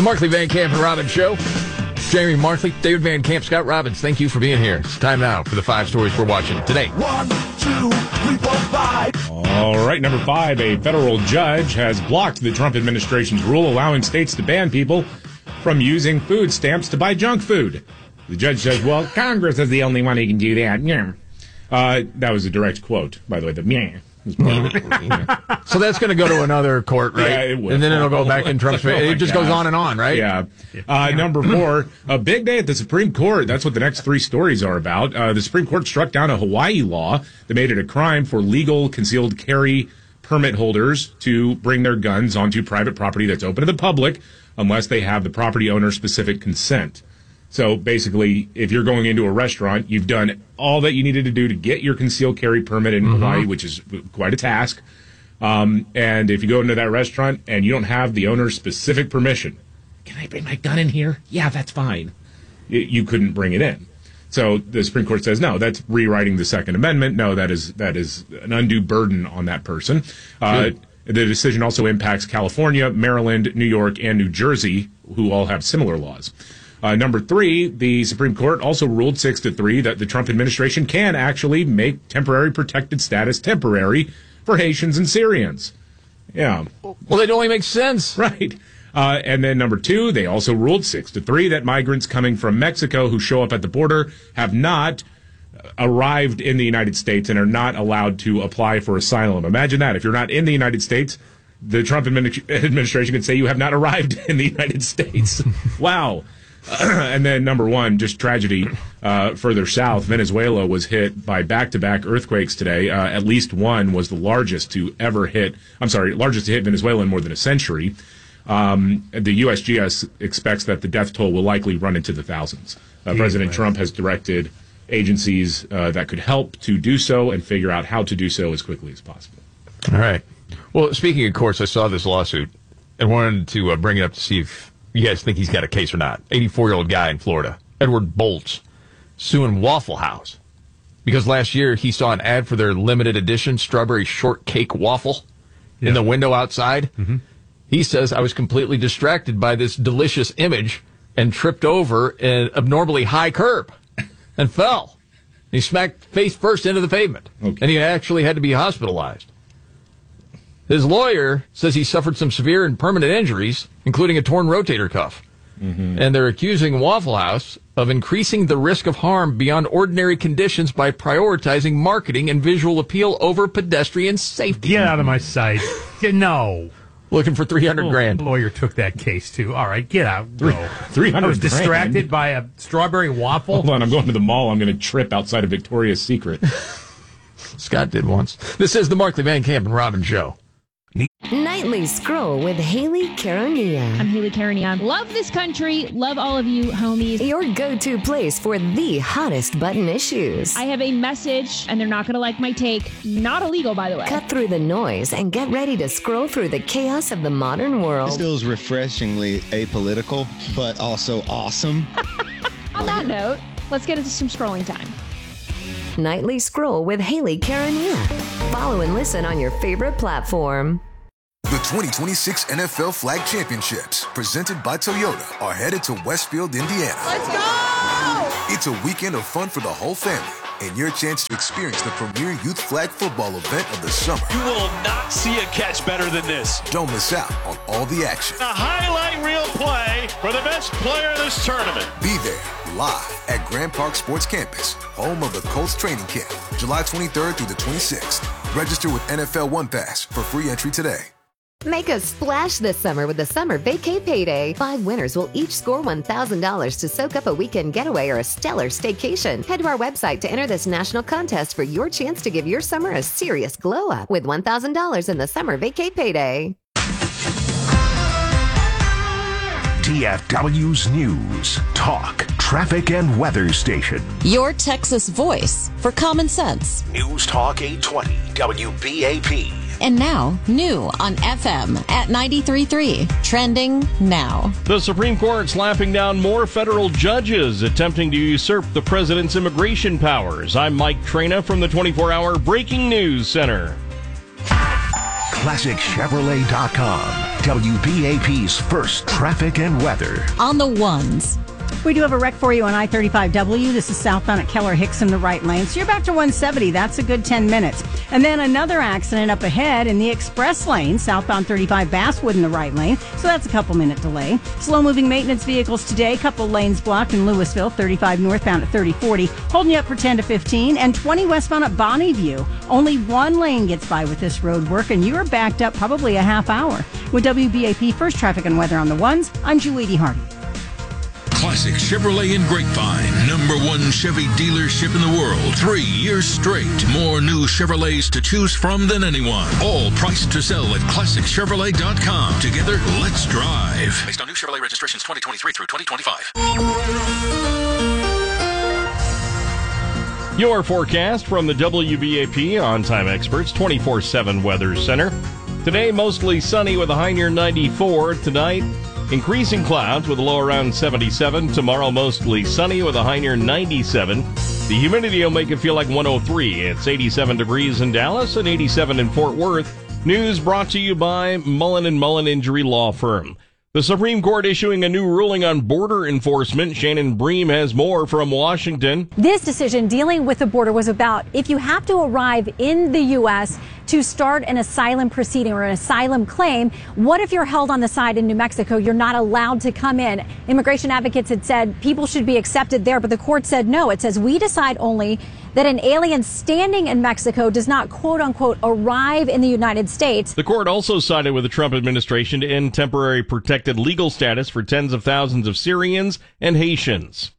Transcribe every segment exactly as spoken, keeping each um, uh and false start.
The Markley, Van Camp, and Robbins Show. Jamie Markley, David Van Camp, Scott Robbins, thank you for being here. It's time now for the five stories we're watching today. One, two, three, four, five. All right, number five, a federal judge has blocked the Trump administration's rule allowing states to ban people from using food stamps to buy junk food. The judge says, well, Congress is the only one who can do that. Yeah. Uh, that was a direct quote, by the way. The yeah. So that's going to go to another court, right? Yeah, it will. And then it'll go back in Trump's face. Oh It just gosh. goes on and on, right? Yeah. Uh, number four, a big day at the Supreme Court. That's what the next three stories are about. Uh, the Supreme Court struck down a Hawaii law that made it a crime for legal concealed carry permit holders to bring their guns onto private property that's open to the public unless they have the property owner's specific consent. So basically, if you're going into a restaurant, you've done all that you needed to do to get your concealed carry permit in mm-hmm. Hawaii, which is quite a task. Um, and if you go into that restaurant and you don't have the owner's specific permission, can I bring my gun in here? Yeah, that's fine. You couldn't bring it in. So the Supreme Court says, no, that's rewriting the Second Amendment. No, that is that is an undue burden on that person. Uh, the decision also impacts California, Maryland, New York, and New Jersey, who all have similar laws. Uh, number three, the Supreme Court also ruled six to three that the Trump administration can actually make temporary protected status temporary for Haitians and Syrians. Yeah. Well, it only makes sense. Right. Uh, and then number two, they also ruled six to three that migrants coming from Mexico who show up at the border have not arrived in the United States and are not allowed to apply for asylum. Imagine that. If you're not in the United States, the Trump admin- administration could say you have not arrived in the United States. Wow. And then number one, just tragedy uh, further south. Venezuela was hit by back-to-back earthquakes today. Uh, at least one was the largest to ever hit, I'm sorry, largest to hit Venezuela in more than a century. Um, the U S G S expects that the death toll will likely run into the thousands. Uh, President right. Trump has directed agencies uh, that could help to do so and figure out how to do so as quickly as possible. All right. Well, speaking of courts, I saw this lawsuit and wanted to uh, bring it up to see if you guys think he's got a case or not. eighty-four-year-old guy in Florida, Edward Bolts, suing Waffle House because last year he saw an ad for their limited edition strawberry shortcake waffle yeah. in the window outside. Mm-hmm. He says, I was completely distracted by this delicious image and tripped over an abnormally high curb and fell. He smacked face first into the pavement, okay. and he actually had to be hospitalized. His lawyer says he suffered some severe and permanent injuries, including a torn rotator cuff. Mm-hmm. And they're accusing Waffle House of increasing the risk of harm beyond ordinary conditions by prioritizing marketing and visual appeal over pedestrian safety. Get out of my sight. No. Looking for three hundred grand. The lawyer took that case, too. All right, get out. Go. three hundred I was distracted grand. by a strawberry waffle. Hold on, I'm going to the mall. I'm going to trip outside of Victoria's Secret. Scott did once. This is the Markley, Van Camp, and Robbins Show. Nightly Scroll with Haley Caronia. I'm Haley Caronia. Love this country. Love all of you homies. Your go-to place for the hottest button issues. I have a message, and they're not going to like my take. Not illegal, by the way. Cut through the noise and get ready to scroll through the chaos of the modern world. This feels refreshingly apolitical, but also awesome. On that note, let's get into some scrolling time. Nightly Scroll with Haley Caronia. Follow and listen on your favorite platform. The twenty twenty-six N F L Flag Championships, presented by Toyota, are headed to Westfield, Indiana. Let's go! It's a weekend of fun for the whole family and your chance to experience the premier youth flag football event of the summer. You will not see a catch better than this. Don't miss out on all the action. A highlight reel play for the best player of this tournament. Be there live at Grand Park Sports Campus, home of the Colts training camp, July twenty-third through the twenty-sixth. Register with N F L One Pass for free entry today. Make a splash this summer with the Summer Vacay Payday. Five winners will each score one thousand dollars to soak up a weekend getaway or a stellar staycation. Head to our website to enter this national contest for your chance to give your summer a serious glow-up with one thousand dollars in the Summer Vacay Payday. T F W's News, Talk, Traffic, and Weather Station. Your Texas voice for common sense. News Talk eight twenty W B A P. And now, new on F M at ninety-three point three. Trending now. The Supreme Court slapping down more federal judges attempting to usurp the president's immigration powers. I'm Mike Trina from the twenty-four hour Breaking News Center. classic chevrolet dot com. W B A P's first traffic and weather. On the ones. We do have a wreck for you on I thirty-five W. This is southbound at Keller Hicks in the right lane. So you're back to one seventy. That's a good ten minutes. And then another accident up ahead in the express lane, southbound thirty-five Basswood in the right lane. So that's a couple minute delay. Slow-moving maintenance vehicles today. Couple lanes blocked in Louisville, thirty-five northbound at thirty forty. Holding you up for ten to fifteen. And twenty westbound at Bonneview. Only one lane gets by with this road work, and you are backed up probably a half hour. With W B A P First Traffic and Weather on the ones, I'm Julie Hardy. Classic Chevrolet in Grapevine, number one Chevy dealership in the world, three years straight. More new Chevrolets to choose from than anyone. All priced to sell at classic chevrolet dot com. Together, let's drive. Based on new Chevrolet registrations twenty twenty-three through twenty twenty-five. Your forecast from the W B A P On-Time Experts twenty-four seven Weather Center. Today, mostly sunny with a high near ninety-four. Tonight, increasing clouds with a low around seventy-seven. Tomorrow, mostly sunny with a high near ninety-seven. The humidity will make it feel like one oh three. It's eighty-seven degrees in Dallas and eighty-seven in Fort Worth. News brought to you by Mullen and Mullen Injury Law Firm. The Supreme Court issuing a new ruling on border enforcement. Shannon Bream has more from Washington. This decision dealing with the border was about if you have to arrive in the U S to start an asylum proceeding or an asylum claim, what if you're held on the side in New Mexico? You're not allowed to come in. Immigration advocates had said people should be accepted there, but the court said no. It says we decide only that an alien standing in Mexico does not, quote unquote, arrive in the United States. The court also sided with the Trump administration to end temporary protected legal status for tens of thousands of Syrians and Haitians.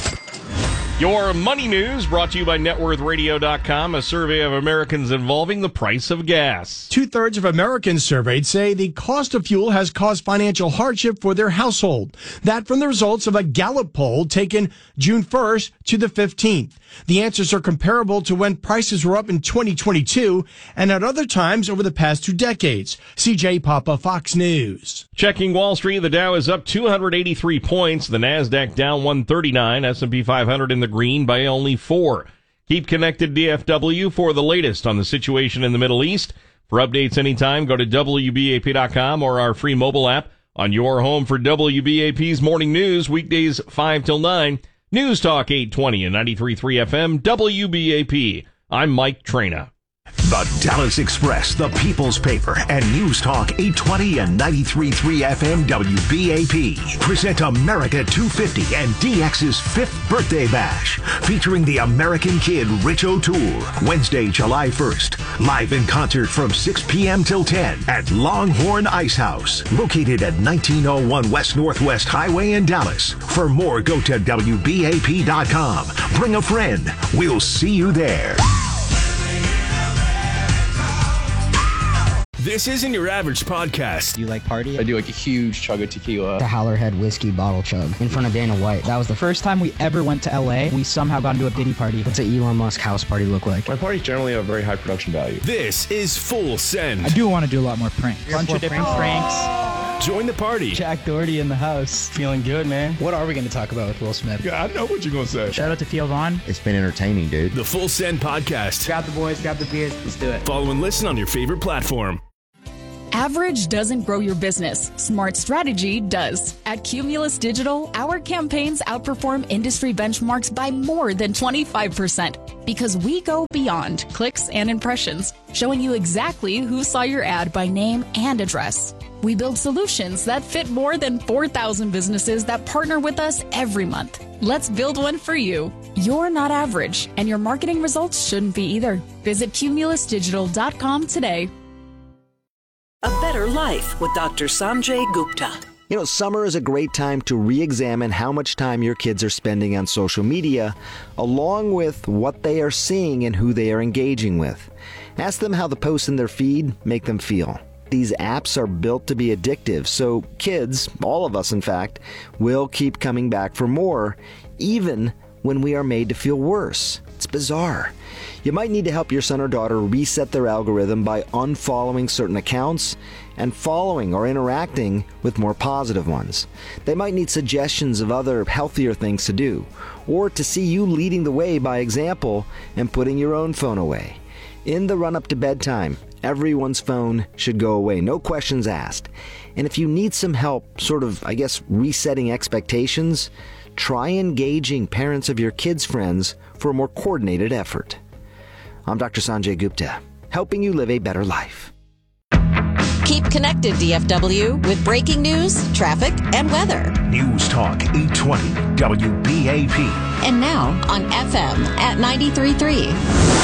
Your money news brought to you by net worth radio dot com, a survey of Americans involving the price of gas. Two-thirds of Americans surveyed say the cost of fuel has caused financial hardship for their household. That from the results of a Gallup poll taken June first to the fifteenth. The answers are comparable to when prices were up in twenty twenty-two and at other times over the past two decades. C J Papa, Fox News. Checking Wall Street, the Dow is up two hundred eighty-three points. The NASDAQ down one thirty-nine. S and P five hundred in the green by only four. Keep connected D F W for the latest on the situation in the Middle East. For updates anytime, go to W B A P dot com or our free mobile app on your home for W B A P's morning news, weekdays five till nine. News Talk eight twenty and ninety-three point three F M, W B A P. I'm Mike Traina. The Dallas Express, the People's Paper, and News Talk eight twenty and ninety-three point three F M W B A P present America two fifty and D X's fifth birthday bash, featuring the American Kid Rich O'Toole, Wednesday, July first, live in concert from six p.m. till ten at Longhorn Ice House, located at nineteen oh one West Northwest Highway in Dallas. For more, go to W B A P dot com. Bring a friend. We'll see you there. This isn't your average podcast. Do you like party? I do like a huge chug of tequila. The Howlerhead whiskey bottle chug in front of Dana White. That was the first time we ever went to L A. We somehow got into a Diddy party. What's an Elon Musk house party look like? My parties generally have very high production value. This is Full Send. I do want to do a lot more pranks. A bunch of different pranks. pranks. Join the party. Jack Doherty in the house. Feeling good, man. What are we going to talk about with Will Smith? Yeah, I know what you're going to say. Shout out to Theo Vaughn. It's been entertaining, dude. The Full Send podcast. Grab the boys, grab the beers. Let's do it. Follow and listen on your favorite platform. Average doesn't grow your business. Smart strategy does. At Cumulus Digital, our campaigns outperform industry benchmarks by more than twenty-five percent because we go beyond clicks and impressions, showing you exactly who saw your ad by name and address. We build solutions that fit more than four thousand businesses that partner with us every month. Let's build one for you. You're not average, and your marketing results shouldn't be either. Visit cumulus digital dot com today. A Better Life with Doctor Sanjay Gupta. You know, summer is a great time to re-examine how much time your kids are spending on social media, along with what they are seeing and who they are engaging with. Ask them how the posts in their feed make them feel. These apps are built to be addictive, so kids, all of us in fact, will keep coming back for more, even when we are made to feel worse. It's bizarre. You might need to help your son or daughter reset their algorithm by unfollowing certain accounts and following or interacting with more positive ones. They might need suggestions of other healthier things to do, or to see you leading the way by example and putting your own phone away. In the run-up to bedtime, Everyone's phone should go away, no questions asked. And if you need some help, sort of, I guess, resetting expectations, try engaging parents of your kids' friends for a more coordinated effort. I'm Doctor Sanjay Gupta, helping you live a better life. Keep connected, D F W, with breaking news, traffic, and weather. News Talk eight twenty W B A P. And now on F M at ninety-three point three.